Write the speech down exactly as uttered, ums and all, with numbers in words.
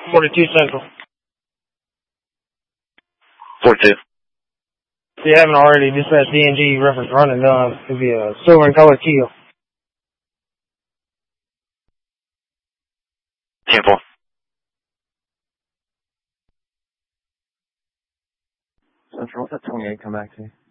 forty-two Central. forty-two. If you haven't already, just that D and G reference running done. It'll be a silver and color keel. ten four. Central, what's that twenty-eight come back to?